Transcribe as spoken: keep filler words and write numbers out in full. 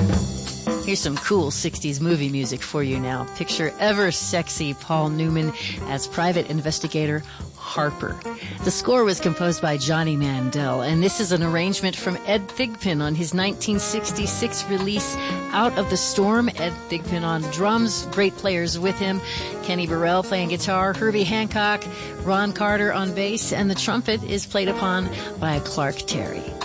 Here's some cool sixties movie music for you now. Picture ever sexy Paul Newman as private investigator Harper. The score was composed by Johnny Mandel, and this is an arrangement from Ed Thigpen on his nineteen sixty-six release, Out of the Storm. Ed Thigpen on drums, great players with him. Kenny Burrell playing guitar, Herbie Hancock, Ron Carter on bass, and the trumpet is played upon by Clark Terry.